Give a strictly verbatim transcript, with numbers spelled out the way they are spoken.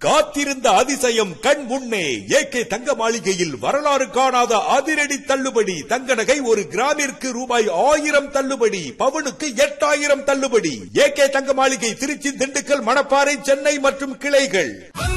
காத்திருந்த அதிசயம் கண் முன்னே. ஏகே தங்க மாளிகையில் வரலாறு காணாத அதிரடி தள்ளுபடி. தங்க நகை ஒரு கிராமிற்கு ரூபாய் ஆயிரம் தள்ளுபடி, பவுனுக்கு எட்டாயிரம் தள்ளுபடி. ஏகே தங்க மாளிகை திருச்சி, திண்டுக்கல், மணப்பாறை, சென்னை மற்றும் கிளைகள்.